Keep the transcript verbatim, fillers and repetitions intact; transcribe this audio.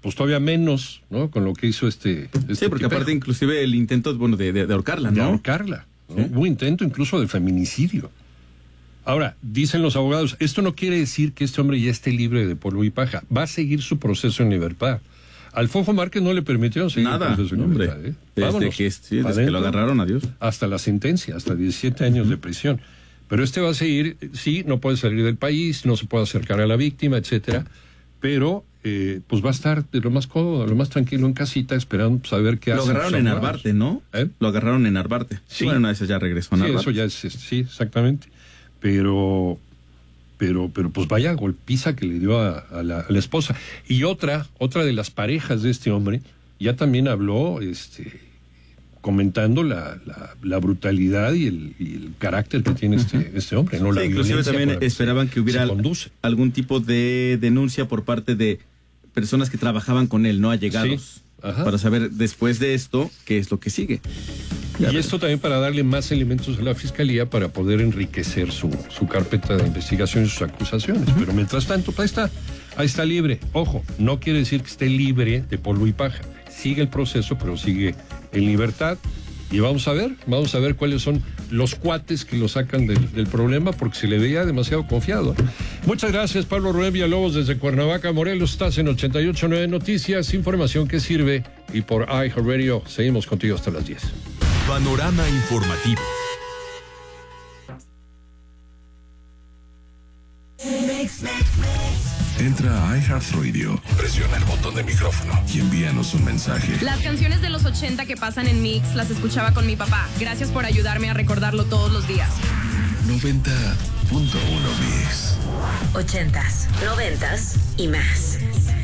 pues todavía menos, ¿no? Con lo que hizo este... este sí, porque tipejo. aparte inclusive el intento, bueno, de, de, de ahorcarla, ¿no? De ahorcarla, ¿no? Sí. Hubo un intento incluso de feminicidio. Ahora, dicen los abogados, esto no quiere decir que este hombre ya esté libre de polvo y paja. Va a seguir su proceso en libertad. Al Fofo Márquez no le permitieron seguir Nada, el proceso en hombre. libertad. ¿eh? Desde, Vámonos, que, sí, pa' desde que lo dentro, agarraron, adiós. hasta la sentencia, hasta diecisiete años uh-huh. de prisión. Pero este va a seguir, sí, no puede salir del país, no se puede acercar a la víctima, etcétera, pero eh, pues va a estar de lo más cómodo, lo más tranquilo en casita, esperando saber qué hace. Lo agarraron en Narvarte, ¿no? ¿Eh? Lo agarraron en Narvarte. Sí. Bueno, una vez ya regresó a Sí, Narvarte. eso ya es, sí, exactamente. Pero, pero, pero pues vaya golpiza que le dio a, a, la, a la esposa. Y otra, otra de las parejas de este hombre, ya también habló, este, comentando la, la, la brutalidad y el, y el carácter que tiene este, uh-huh. este hombre, ¿no? Sí, La inclusive también esperaban que hubiera algún tipo de denuncia por parte de personas que trabajaban con él, no allegados, sí. para saber después de esto qué es lo que sigue. Ya y ves. Esto también para darle más elementos a la fiscalía para poder enriquecer su, su carpeta de investigación y sus acusaciones. Uh-huh. Pero mientras tanto, ahí está, ahí está libre. Ojo, no quiere decir que esté libre de polvo y paja. Sigue el proceso, pero sigue en libertad. Y vamos a ver, vamos a ver cuáles son los cuates que lo sacan del, del problema, porque se le veía demasiado confiado. Muchas gracias, Pablo Rubén Villalobos, desde Cuernavaca, Morelos. Estás en ochenta y ocho punto nueve Noticias, información que sirve. Y por iHeartRadio, seguimos contigo hasta las diez. Panorama informativo. Entra a iHeartRadio, presiona el botón de micrófono y envíanos un mensaje. Las canciones de los ochenta que pasan en Mix las escuchaba con mi papá. Gracias por ayudarme a recordarlo todos los días. noventa punto uno Mix. Ochentas, noventas y más.